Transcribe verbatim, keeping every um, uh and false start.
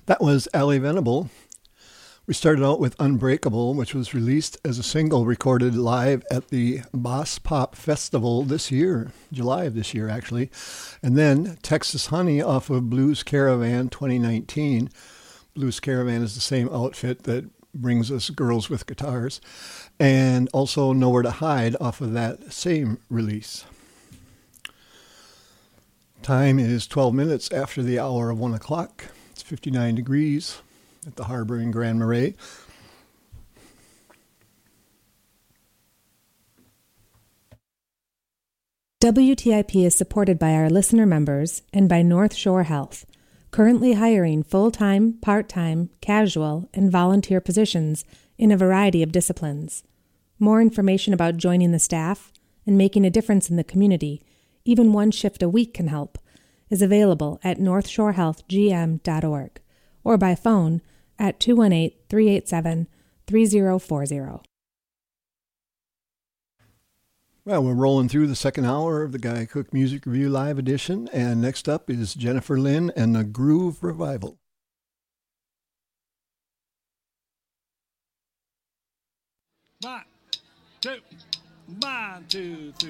That was Ali Venable. We started out with Unbreakable, which was released as a single recorded live at the Boss Pop Festival this year, July of this year, actually. And then Texas Honey off of Blues Caravan twenty nineteen. Blues Caravan is the same outfit that brings us Girls with Guitars. And also Nowhere to Hide off of that same release. Time is twelve minutes after the hour of one o'clock. It's fifty-nine degrees at the harbor in Grand Marais. W T I P is supported by our listener members and by North Shore Health, currently hiring full-time, part-time, casual, and volunteer positions in a variety of disciplines. More information about joining the staff and making a difference in the community, even one shift a week can help, is available at north shore health g m dot org or by phone at two one eight, three eight seven, three zero four zero. Well, we're rolling through the second hour of the Guy Cook Music Review Live Edition, and next up is Jennifer Lynn and the Groove Revival. One, two, one, two, three.